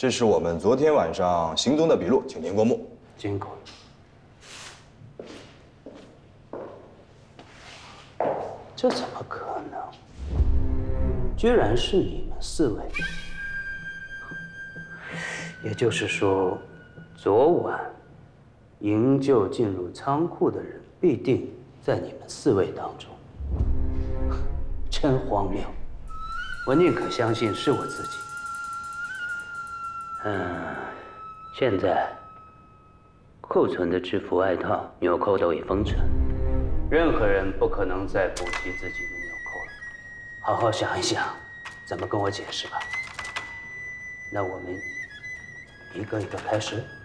这是我们昨天晚上行踪的笔录，请您过目。 经过。这怎么可能？居然是你们4位！也就是说，昨晚营救进入仓库的人，必定在你们4位当中。真荒谬！我宁可相信是我自己。现在库存的制服外套纽扣都已封存，任何人不可能再补齐自己的纽扣了。好好想一想，怎么跟我解释吧。那我们一个一个开始。